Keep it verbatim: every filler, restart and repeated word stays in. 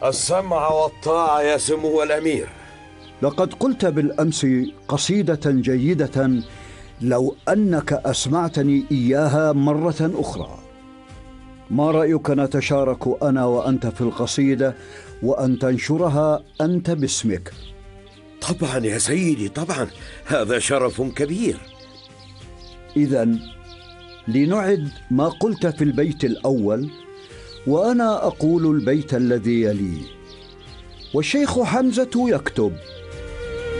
السمع والطاعة يا سمو الأمير. لقد قلت بالأمس قصيدة جيدة، لو أنك أسمعتني إياها مرة أخرى. ما رأيك نتشارك أنا وأنت في القصيدة وأن تنشرها أنت باسمك؟ طبعا يا سيدي، طبعا، هذا شرف كبير. إذن لنعد ما قلت في البيت الأول، وأنا أقول البيت الذي يليه. والشيخ حمزة يكتب: